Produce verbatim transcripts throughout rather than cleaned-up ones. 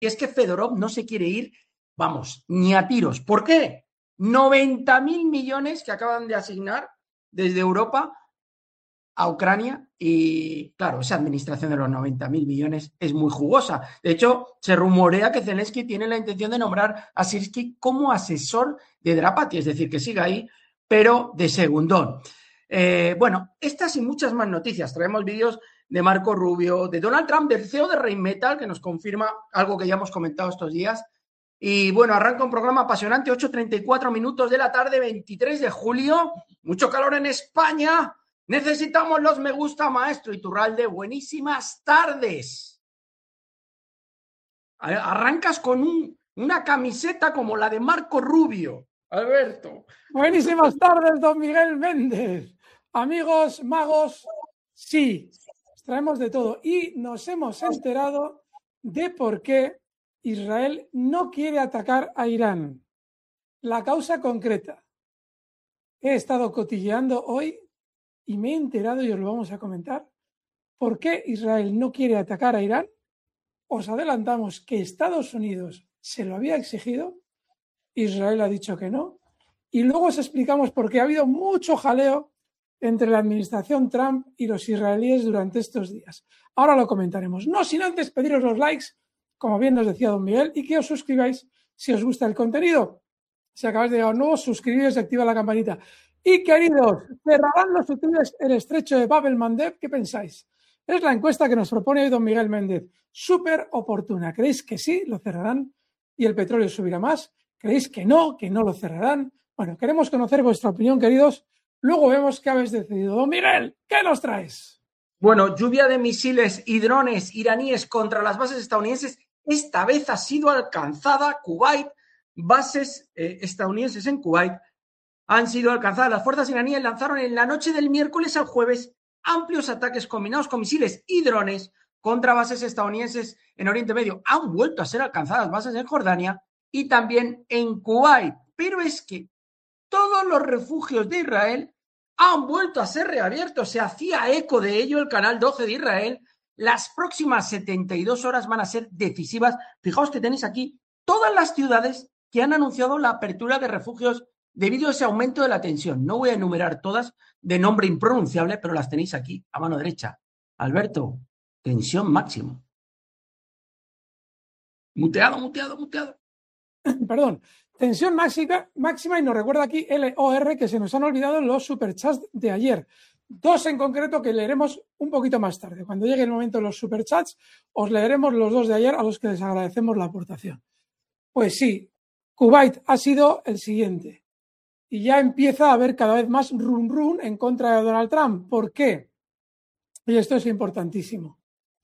Y es que Fedorov no se quiere ir, vamos, ni a tiros. ¿Por qué? noventa mil millones que acaban de asignar desde Europa a Ucrania y, claro, esa administración de los noventa mil millones es muy jugosa. De hecho, se rumorea que Zelensky tiene la intención de nombrar a Sirski como asesor de Drapati, es decir, que siga ahí, pero de segundón. Eh, bueno, estas y muchas más noticias. Traemos vídeos de Marco Rubio, de Donald Trump, del C E O de Rheinmetall, que nos confirma algo que ya hemos comentado estos días. Y bueno, arranca un programa apasionante, ocho treinta y cuatro minutos de la tarde, veintitrés de julio. Mucho calor en España. Necesitamos los me gusta, maestro Iturralde. Buenísimas tardes. Arrancas con un, una camiseta como la de Marco Rubio. Alberto. Buenísimas tardes, don Miguel Méndez. Amigos, magos, sí, traemos de todo. Y nos hemos enterado de por qué Israel no quiere atacar a Irán. La causa concreta. He estado cotilleando hoy y me he enterado, y os lo vamos a comentar, por qué Israel no quiere atacar a Irán. Os adelantamos que Estados Unidos se lo había exigido, Israel ha dicho que no, y luego os explicamos por qué ha habido mucho jaleo entre la administración Trump y los israelíes durante estos días. Ahora lo comentaremos. No sin antes pediros los likes, como bien nos decía don Miguel, y que os suscribáis si os gusta el contenido. Si acabáis de llegar nuevo, suscribiros y activa la campanita. Y queridos, ¿cerrarán los hutiles el estrecho de Bab el-Mandeb? ¿Qué pensáis? Es la encuesta que nos propone hoy don Miguel Méndez. Súper oportuna. ¿Creéis que sí, lo cerrarán y el petróleo subirá más? ¿Creéis que no, que no lo cerrarán? Bueno, queremos conocer vuestra opinión, queridos. Luego vemos qué habéis decidido. Don Miguel, ¿qué nos traes? Bueno, lluvia de misiles y drones iraníes contra las bases estadounidenses. Esta vez ha sido alcanzada Kuwait. Bases eh, estadounidenses en Kuwait han sido alcanzadas. Las fuerzas iraníes lanzaron en la noche del miércoles al jueves amplios ataques combinados con misiles y drones contra bases estadounidenses en Oriente Medio. Han vuelto a ser alcanzadas bases en Jordania y también en Kuwait. Pero es que todos los refugios de Israel han vuelto a ser reabiertos. Se hacía eco de ello el Canal doce de Israel. Las próximas setenta y dos horas van a ser decisivas. Fijaos que tenéis aquí todas las ciudades que han anunciado la apertura de refugios debido a ese aumento de la tensión. No voy a enumerar todas de nombre impronunciable, pero las tenéis aquí a mano derecha. Alberto, tensión máximo. Muteado, muteado, muteado. Perdón. Tensión máxima, máxima y nos recuerda aquí L O R que se nos han olvidado los superchats de ayer. Dos en concreto que leeremos un poquito más tarde. Cuando llegue el momento de los superchats, os leeremos los dos de ayer a los que les agradecemos la aportación. Pues sí, Kuwait ha sido el siguiente. Y ya empieza a haber cada vez más run run en contra de Donald Trump. ¿Por qué? Y esto es importantísimo.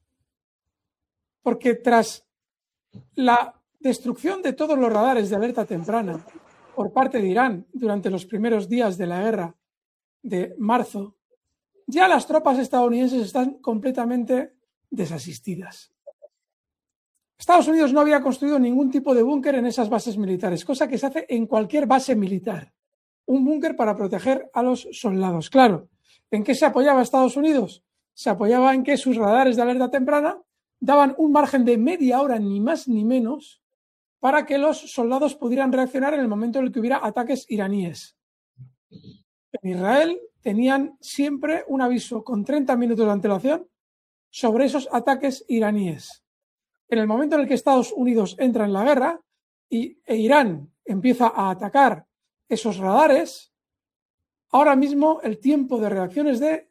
Porque tras la destrucción de todos los radares de alerta temprana por parte de Irán durante los primeros días de la guerra de marzo, ya las tropas estadounidenses están completamente desasistidas. Estados Unidos no había construido ningún tipo de búnker en esas bases militares, cosa que se hace en cualquier base militar. Un búnker para proteger a los soldados. Claro, ¿en qué se apoyaba Estados Unidos? Se apoyaba en que sus radares de alerta temprana daban un margen de media hora, ni más ni menos, para que los soldados pudieran reaccionar en el momento en el que hubiera ataques iraníes. En Israel tenían siempre un aviso con treinta minutos de antelación sobre esos ataques iraníes. En el momento en el que Estados Unidos entra en la guerra y e Irán empieza a atacar esos radares, ahora mismo el tiempo de reacción es de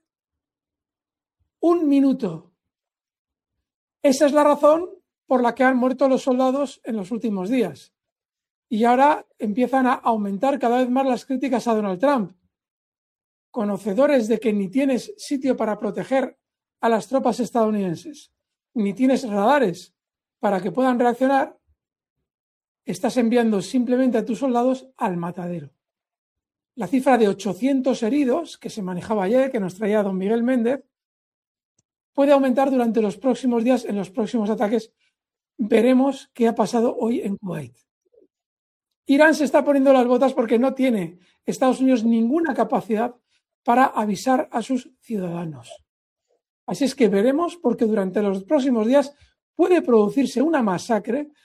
un minuto. Esa es la razón por la que han muerto los soldados en los últimos días. Y ahora empiezan a aumentar cada vez más las críticas a Donald Trump. Conocedores de que ni tienes sitio para proteger a las tropas estadounidenses, ni tienes radares para que puedan reaccionar, estás enviando simplemente a tus soldados al matadero. La cifra de ochocientos heridos que se manejaba ayer, que nos traía don Miguel Méndez, puede aumentar durante los próximos días en los próximos ataques. Veremos qué ha pasado hoy en Kuwait. Irán se está poniendo las botas porque no tiene Estados Unidos ninguna capacidad para avisar a sus ciudadanos. Así es que veremos, porque durante los próximos días puede producirse una masacre